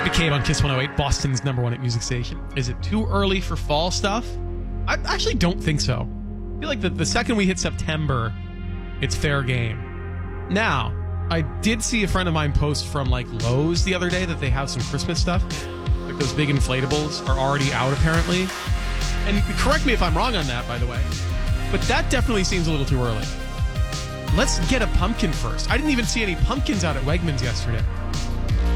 McCabe on Kiss 108, Boston's #1 hit music station. Is it too early for fall stuff? I actually don't think so. I feel like the second we hit September, it's fair game. Now, I did see a friend of mine post from like Lowe's the other day that they have some Christmas stuff. Like those big inflatables are already out apparently. And correct me if I'm wrong on that, by the way. But that definitely seems a little too early. Let's get a pumpkin first. I didn't even see any pumpkins out at Wegmans yesterday.